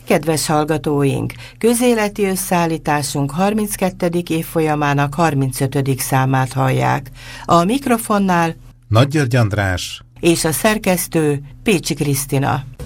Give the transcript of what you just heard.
Kedves hallgatóink, közéleti összeállításunk 32. évfolyamának 35. számát hallják. A mikrofonnál Nagy György András és a szerkesztő Pécsi Krisztina.